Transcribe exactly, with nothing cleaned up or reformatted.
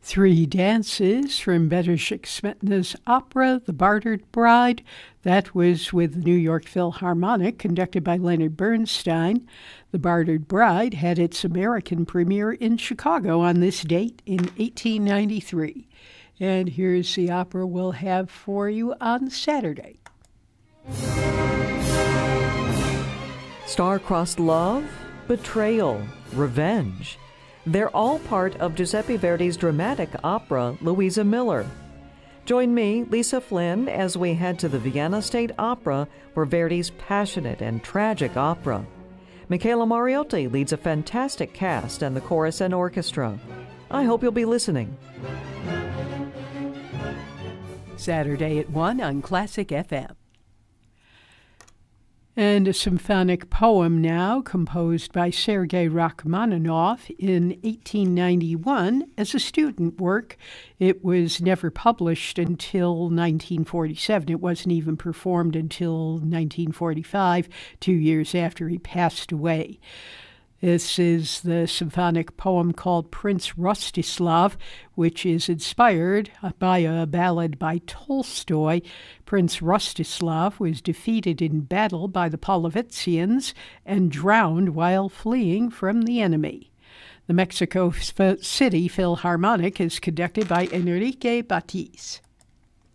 Three dances from Bedřich Smetana's opera, The Bartered Bride. That was with the New York Philharmonic, conducted by Leonard Bernstein. The Bartered Bride had its American premiere in Chicago on this date in eighteen ninety-three. And here's the opera we'll have for you on Saturday. Star-crossed love, betrayal, revenge. They're all part of Giuseppe Verdi's dramatic opera, Louisa Miller. Join me, Lisa Flynn, as we head to the Vienna State Opera for Verdi's passionate and tragic opera. Michaela Mariotti leads a fantastic cast and the chorus and orchestra. I hope you'll be listening. Saturday at one on Classic F M. And a symphonic poem now, composed by Sergei Rachmaninoff in eighteen ninety-one as a student work. It was never published until nineteen forty-seven. It wasn't even performed until nineteen forty-five, two years after he passed away. This is the symphonic poem called Prince Rostislav, which is inspired by a ballad by Tolstoy. Prince Rostislav was defeated in battle by the Polovetzians and drowned while fleeing from the enemy. The Mexico City Philharmonic is conducted by Enrique Batiz.